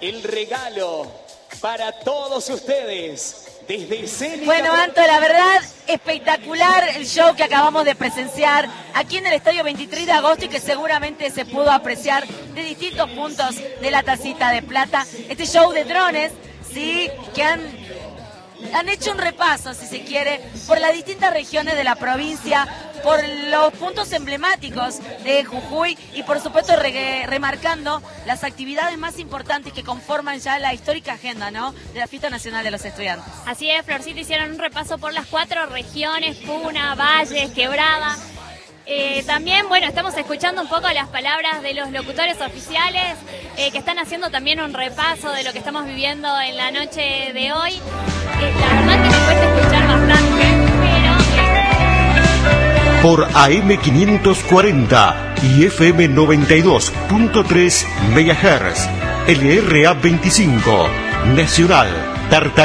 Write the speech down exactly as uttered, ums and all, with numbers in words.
el regalo para todos ustedes. Desde Cénica... Bueno, Anto, la verdad, espectacular el show que acabamos de presenciar aquí en el Estadio veintitrés de agosto y que seguramente se pudo apreciar de distintos puntos de la Tacita de Plata. Este show de drones, sí, que han, han hecho un repaso, si se quiere, por las distintas regiones de la provincia, por los puntos emblemáticos de Jujuy y por supuesto re remarcando las actividades más importantes que conforman ya la histórica agenda, ¿no?, de la Fiesta Nacional de los Estudiantes. Así es, Florcita, hicieron un repaso por las cuatro regiones, Puna, Valles, Quebrada. Eh, también, bueno, estamos escuchando un poco las palabras de los locutores oficiales eh, que están haciendo también un repaso de lo que estamos viviendo en la noche de hoy. Eh, la verdad que me cuesta escuchar bastante, pero... Eh, por A M quinientos cuarenta y F M noventa y dos punto tres megahertz, L R A veinticinco, Nacional, Tartagal.